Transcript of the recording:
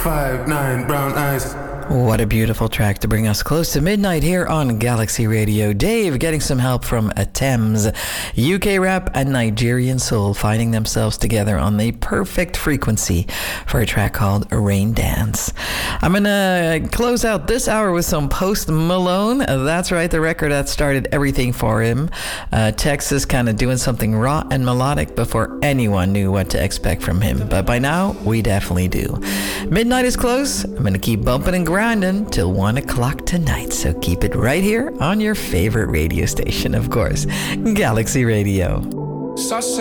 5'9", brown eyes. What a beautiful track to bring us close to midnight here on Galaxy Radio. Dave getting some help from Thames. UK rap and Nigerian soul finding themselves together on the perfect frequency for a track called Rain Dance. I'm going to close out this hour with some Post Malone. That's right, the record that started everything for him. Texas kind of doing something raw and melodic before anyone knew what to expect from him. But by now, we definitely do. Midnight is close. I'm going to keep bumping and grinding till 1 o'clock tonight. So keep it right here on your favorite radio station, of course, Galaxy Radio.